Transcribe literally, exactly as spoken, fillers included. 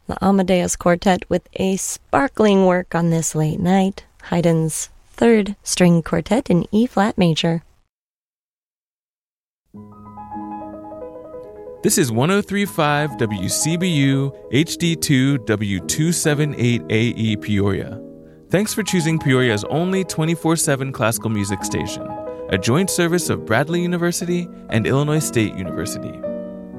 The Amadeus Quartet with a sparkling work on this late night, Haydn's Third String Quartet in E-flat major. This is one oh three point five W C B U H D two W two seventy-eight A E Peoria. Thanks for choosing Peoria's only twenty-four seven classical music station, a joint service of Bradley University and Illinois State University.